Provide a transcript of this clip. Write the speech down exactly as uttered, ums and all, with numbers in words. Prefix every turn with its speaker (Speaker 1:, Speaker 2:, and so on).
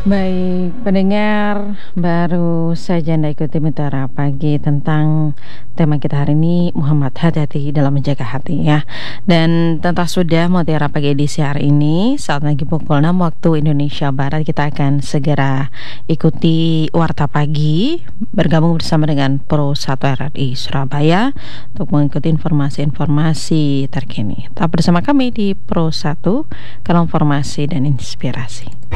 Speaker 1: Baik, pendengar, baru saja Anda ikuti Mutiara Pagi tentang tema kita hari ini, Muhammad, hati-hati dalam menjaga hati ya. Dan tentu sudah Mutiara Pagi edisi hari ini, saat lagi pukul enam waktu Indonesia Barat, kita akan segera ikuti Warta Pagi, bergabung bersama dengan Pro satu R R I Surabaya untuk mengikuti informasi-informasi terkini. Tetap bersama kami di Pro satu, kalau informasi dan inspirasi.